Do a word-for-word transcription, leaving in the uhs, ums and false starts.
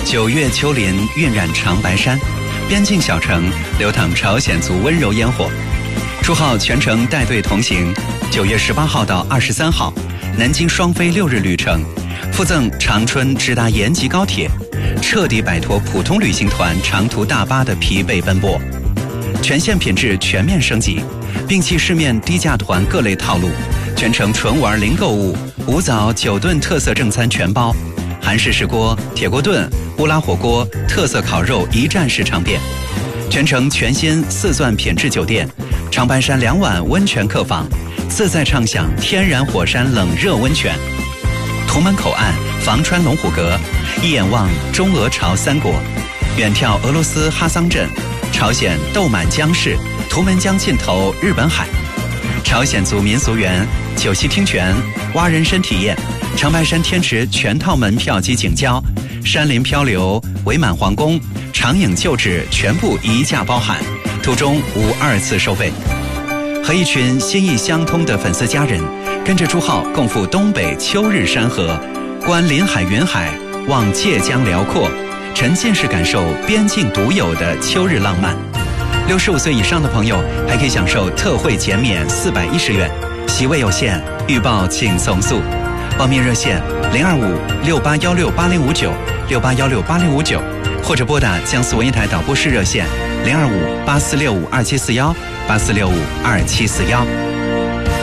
九月秋林晕染长白山，边境小城流淌朝鲜族温柔烟火。初号全程带队同行，九月十八号到二十三号，南京双飞六日旅程，附赠长春直达延吉高铁，彻底摆脱普通旅行团长途大巴的疲惫奔波。全线品质全面升级，摒弃市面低价团各类套路，全程纯玩零购物，五早九顿特色正餐全包，韩式石锅、铁锅炖、乌拉火锅、特色烤肉一站式尝遍。全程全新四钻品质酒店，长白山两晚温泉客房，自在畅享天然火山冷热温泉。图门口岸房川龙虎阁，一眼望中俄朝三国，远眺俄罗斯哈桑镇，朝鲜豆满江市，图门江尽头日本海。朝鲜族民俗园、九溪听泉、蛙人参体验，长白山天池全套门票及景交，山林漂流、伪满皇宫、长影旧址全部一价包含，途中无二次收费。和一群心意相通的粉丝家人，跟着朱浩共赴东北秋日山河，观临海云海，望界江辽阔，沉浸式感受边境独有的秋日浪漫。六十五岁以上的朋友还可以享受特惠减免四百一十元，席位有限，预报请从速。报名热线零二五六八幺六八零五九六八幺六八零五九，或者拨打江苏文艺台导播室热线零二五八四六五二七四幺八四六五二七四幺。